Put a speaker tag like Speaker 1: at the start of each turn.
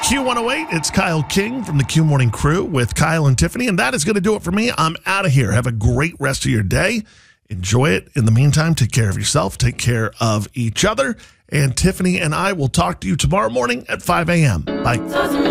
Speaker 1: Q108, it's Kyle King from the Q Morning Crew with Kyle and Tiffany, and that is going to do it for me. I'm out of here. Have a great rest of your day. Enjoy it. In the meantime, take care of yourself, take care of each other, and Tiffany and I will talk to you tomorrow morning at 5 a.m. Bye.